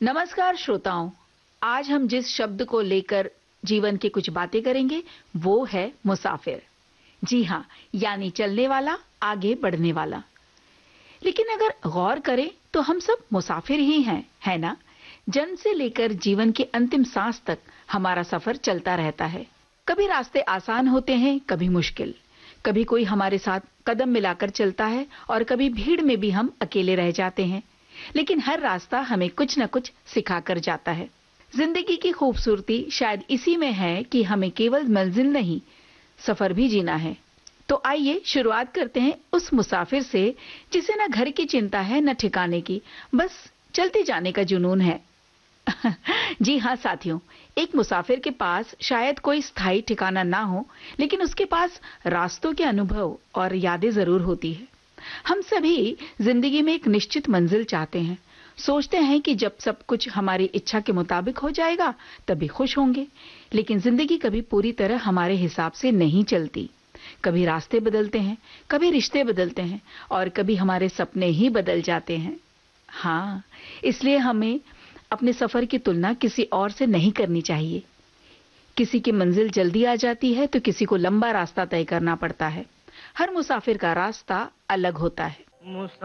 नमस्कार श्रोताओं, आज हम जिस शब्द को लेकर जीवन की कुछ बातें करेंगे वो है मुसाफिर। जी हाँ, यानी चलने वाला, आगे बढ़ने वाला। लेकिन अगर गौर करें तो हम सब मुसाफिर ही हैं, है ना? जन्म से लेकर जीवन की अंतिम सांस तक हमारा सफर चलता रहता है। कभी रास्ते आसान होते हैं, कभी मुश्किल। कभी कोई हमारे साथ कदम मिलाकर चलता है और कभी भीड़ में भी हम अकेले रह जाते हैं। लेकिन हर रास्ता हमें कुछ न कुछ सिखा कर जाता है। जिंदगी की खूबसूरती शायद इसी में है कि हमें केवल मंजिल नहीं, सफर भी जीना है। तो आइए शुरुआत करते हैं उस मुसाफिर से जिसे न घर की चिंता है न ठिकाने की, बस चलते जाने का जुनून है। जी हाँ साथियों, एक मुसाफिर के पास शायद कोई स्थायी ठिकाना ना हो, लेकिन उसके पास रास्तों के अनुभव और यादें जरूर होती है। हम सभी जिंदगी में एक निश्चित मंजिल चाहते हैं। सोचते हैं कि जब सब कुछ हमारी इच्छा के मुताबिक हो जाएगा तभी खुश होंगे। लेकिन जिंदगी कभी पूरी तरह हमारे हिसाब से नहीं चलती। कभी रास्ते बदलते हैं, कभी रिश्ते बदलते हैं और कभी हमारे सपने ही बदल जाते हैं। हाँ, इसलिए हमें अपने सफर की तुलना किसी और से नहीं करनी चाहिए। किसी की मंजिल जल्दी आ जाती है तो किसी को लंबा रास्ता तय करना पड़ता है। हर मुसाफिर का रास्ता अलग होता है।